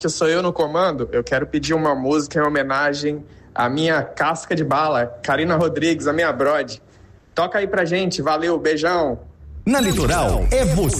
que sou eu no comando, eu quero pedir uma música em homenagem à minha casca de bala, Karina Rodrigues, a minha brode. Toca aí pra gente, valeu, beijão. Na Litoral é você.